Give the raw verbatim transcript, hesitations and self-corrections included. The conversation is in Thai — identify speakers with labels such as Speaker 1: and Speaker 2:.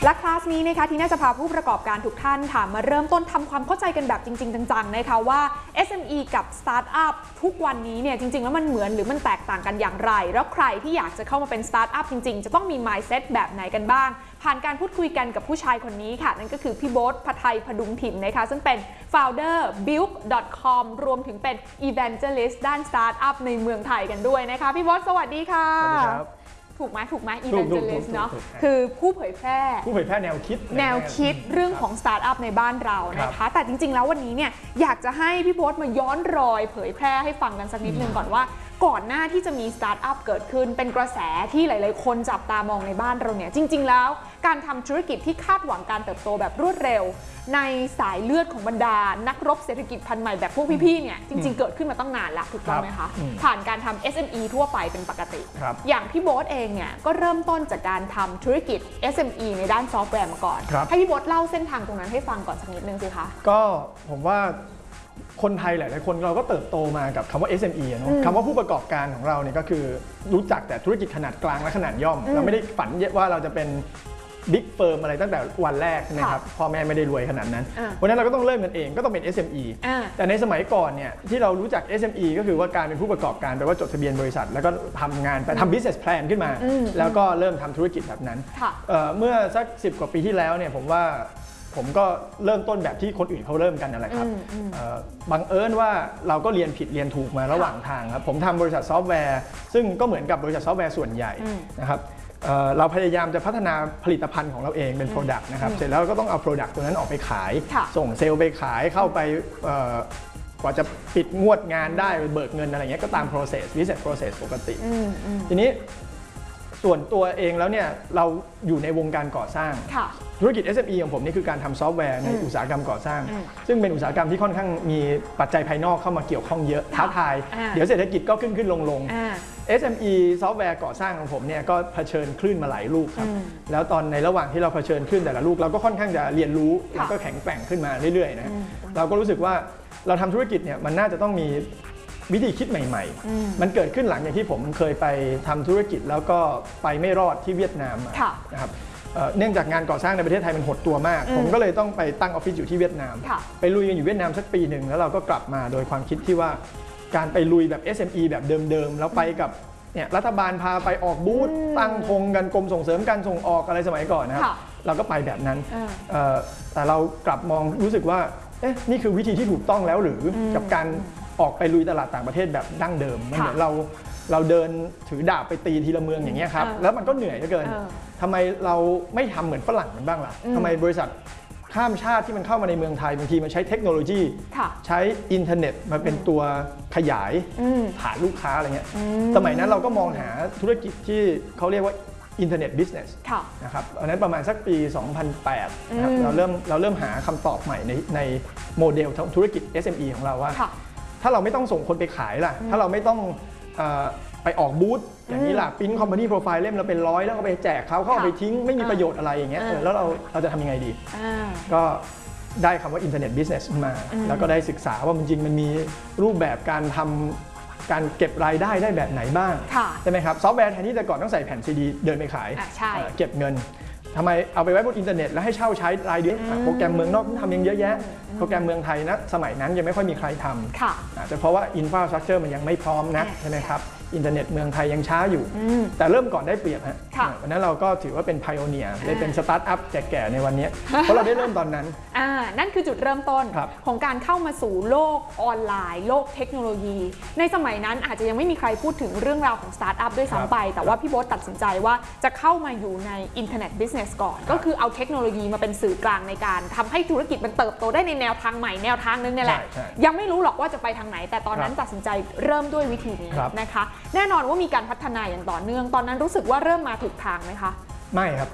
Speaker 1: และคลาสนี้นะคะที่น่าจะพาผู้ประกอบการทุกท่านค่ะมาเริ่มต้นทำความเข้าใจกันแบบจริงๆจังๆนะคะว่า เอส เอ็ม อี กับสตาร์ทอัพทุกวันนี้เนี่ยจริงๆแล้วมันเหมือนหรือมันแตกต่างกันอย่างไรแล้วใครที่อยากจะเข้ามาเป็นสตาร์ทอัพจริงๆจะต้องมี mindset แบบไหนกันบ้างผ่านการพูดคุยกันกับผู้ชายคนนี้ค่ะนั่นก็คือพี่โบ๊ท พไทยพดุงถิ่นนะคะซึ่งเป็น founder build ดอท คอม รวมถึงเป็น evangelist ด้านสตาร์ทอัพในเมืองไทยกันด้วยนะคะพี่โบ๊ทสวัสดีค่ะ
Speaker 2: สวัสดีครับ
Speaker 1: ถูกไหมถูกไหม evangelist เนาะคือผู้เผยแพร่
Speaker 2: ผู้เผยแพร่แนวคิด
Speaker 1: แนวคิดเรื่องของสตาร์ทอัพในบ้านเรานะคะแต่จริงๆแล้ววันนี้เนี่ยอยากจะให้พี่โบ๊ทมาย้อนรอยเผยแพร่ให้ฟังกันสักนิดนึงก่อนว่าก่อนหน้าที่จะมีสตาร์ทอัพเกิดขึ้นเป็นกระแสที่หลายๆคนจับตามองในบ้านเราเนี่ยจริงๆแล้วการทำธุรกิจที่คาดหวังการเติบโตแบบรวดเร็วในสายเลือดของบรรดานักรบเศรษฐกิจพันธุ์ใหม่แบบพวกพี่ๆเนี่ยจริงๆเกิดขึ้นมาตั้งนานแล้วถูกต้องไหมคะผ่านการทำ เอส เอ็ม อี ทั่วไปเป็นปกติอย่างพี่โบ๊ทเองเนี่ยก็เริ่มต้นจากการทำธุรกิจ เอส เอ็ม อี ในด้านซอฟต์แวร์มาก่อนให้พี่โบ๊ทเล่าเส้นทางตรงนั้นให้ฟังก่อนสักนิดนึงสิคะ
Speaker 2: ก็ผมว่าคนไทยหลายๆคนเราก็เติบโตมากับคำว่า เอส เอ็ม อี เนอะคำว่าผู้ประกอบการของเราเนี่ยก็คือรู้จักแต่ธุรกิจขนาดกลางและขนาดย่อมเราไม่ได้ฝันว่าเราจะเป็นบิ๊กเฟิร์มอะไรตั้งแต่วันแรกนะครับพ่อแม่ไม่ได้รวยขนาดนั้นวันนั้นเราก็ต้องเริ่มกันเองก็ต้องเป็น เอส เอ็ม อี แต่ในสมัยก่อนเนี่ยที่เรารู้จัก เอส เอ็ม อี ก็คือว่าการเป็นผู้ประกอบการแปลว่าจดทะเบียนบริษัทแล้วก็ทำงานไปทำ business plan ขึ้นมาแล้วก็เริ่มทำธุรกิจแบบนั้นเมื่อสักสิบกว่าปีที่แล้วเนี่ยผมว่าผมก็เริ่มต้นแบบที่คนอื่นเขาเริ่มกันนั่นแหละครับบังเอิญว่าเราก็เรียนผิดเรียนถูกมาระหว่างทางครับผมทำบริษัทซอฟต์แวร์ซึ่งก็เหมือนกับบริษัทซอฟต์แวร์ส่วนใหญ่นะครับเราพยายามจะพัฒนาผลิตภัณฑ์ของเราเองเป็น Product นะครับเสร็จแล้วก็ต้องเอา Product ตัวนั้นออกไปขายส่งเซลล์ไปขายเข้าไปกว่าจะปิดงวดงานได้เบิกเงินอะไรเงี้ยก็ตาม process business process ปกติทีนี้ส่วนตัวเองแล้วเนี่ยเราอยู่ในวงการก่อสร้างธุรกิจ เอส เอ็ม อี ของผมนี่คือการทำซอฟต์แวร์ในอุตสาหกรรมก่อสร้างซึ่งเป็นอุตสาหกรรมที่ค่อนข้างมีปัจจัยภายนอกเข้ามาเกี่ยวข้องเยอะท้าทายเดี๋ยวเศรษฐกิจก็ขึ้นขึ้นลงลง เอส เอ็ม อี ซอฟต์แวร์ก่อสร้างของผมเนี่ยก็เผชิญคลื่นมาหลายลูกครับแล้วตอนในระหว่างที่เราเผชิญคลื่นแต่ละลูกเราก็ค่อนข้างจะเรียนรู้แล้วก็แข็งแกร่งขึ้นมาเรื่อยๆนะเราก็รู้สึกว่าเราทำธุรกิจเนี่ยมันน่าจะต้องมีวิธีคิดใหม่ๆมันเกิดขึ้นหลังจากที่ผมเคยไปทำธุรกิจแล้วก็ไปไม่รอดที่เวียดนามนะครับเนื่องจากงานก่อสร้างในประเทศไทยมันหดตัวมากผมก็เลยต้องไปตั้งออฟฟิศอยู่ที่เวียดนามไปลุยกันอยู่เวียดนามสักปีหนึ่งแล้วเราก็กลับมาโดยความคิดที่ว่าการไปลุยแบบ เอส เอ็ม อี แบบเดิมๆแล้วไปกับเนี่ยรัฐบาลพาไปออกบูธตั้งธงกันกรมส่งเสริมการส่งออกอะไรสมัยก่อนนะครับเราก็ไปแบบนั้นแต่เรากลับมองรู้สึกว่าเอ๊ะนี่คือวิธีที่ถูกต้องแล้วหรือกับการออกไปลุยตลาดต่างประเทศแบบดั้งเดิมมันเหมือนเราเราเดินถือดาบไปตีทีละเมืองอย่างเงี้ยครับแล้วมันก็เหนื่อยเหลือเกินทำไมเราไม่ทำเหมือนฝรั่งมันบ้างล่ะทำไมบริษัทข้ามชาติที่มันเข้ามาในเมืองไทยบางทีมันใช้เทคโนโลยีใช้อินเทอร์เน็ตมาเป็นตัวขยายฐานลูกค้าอะไรเงี้ยสมัยนั้นเราก็มองหาธุรกิจที่เขาเรียกว่าอินเทอร์เน็ตบิสเนสนะครับอันนั้นประมาณสักปี สองพันแปด นะครับเราเริ่มเราเริ่มหาคำตอบใหม่ในในโมเดลธุรกิจ เอส เอ็ม อี ของเราว่าถ้าเราไม่ต้องส่งคนไปขายล่ะถ้าเราไม่ต้องไปออกบูธอย่างนี้ล่ะปิ้นคอมพานีโปรไฟล์เล่มเราเป็นร้อยแล้วก็ไปแจกเขาเข้าไปทิ้งไม่มีประโยชน์อะไรอย่างเงี้ยแล้วเราเราจะทำยังไงดีก็ได้คำว่าอินเทอร์เน็ตบิสเนสมาแล้วก็ได้ศึกษาว่าจริงๆมันมีรูปแบบการทำการเก็บรายได้ได้แบบไหนบ้างใช่ไหมครับซอฟต์แวร์แทนที่แต่ก่อนต้องใส่แผ่นซีดีเดินไปขายเก็บเงินทำไมเอาไปไว้บนอินเทอร์เน็ตแล้วให้เช่าใช้รายเดือนโปรแกรมเมืองนอกทำยังเยอะแยะโปรแกรมเมืองไทยนะสมัยนั้นยังไม่ค่อยมีใครทำอาจจะเพราะว่าอินฟราสตรัคเจอร์มันยังไม่พร้อมนะใช่ไหมครับอินเทอร์เน็ตเมืองไทยยังช้าอยู่แต่เริ่มก่อนได้เปรียบฮะวันนั้นเราก็ถือว่าเป็นไพโอเนียร์ได้เป็นสตาร์ทอัพแก่ๆในวันนี้เพราะเราได้เริ่มตอนนั้น
Speaker 1: อ่านั่นคือจุดเริ่มต้นของการเข้ามาสู่โลกออนไลน์โลกเทคโนโลยีในสมัยนั้นอาจจะยังไม่มีใครพูดถึงเรื่องราวของสตาร์ทอัพด้วยซ้ำไปแต่ว่าพี่โบ๊ทตัดสินใจว่าจะเข้ามาอยู่ในอินเทอร์เน็ตบิสเนสก่อนก็คือเอาเทคโนโลยีมาเป็นสื่อกลางในการทำให้ธุรกิจมันเติบโตได้ในแนวทางใหม่แนวทางนึงนี่แหละยังไม่รู้หรอกว่าจะไปทางไหนแต่ตอนนั้นตัดสินใจเริ่มด้วยวิธีนี้นะคะแน่นอนว่ามีการพัฒนาอย่างต่อเนื่องตอนนั้นรู้สึกว่าเริ่มมาถูกทางไหมคะ
Speaker 2: ไม่ครับ